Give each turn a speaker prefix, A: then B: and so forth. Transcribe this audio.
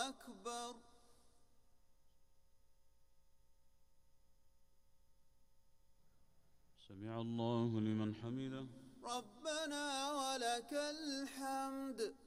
A: أكبر.
B: سمع الله لمن حمده.
A: ربنا ولك الحمد.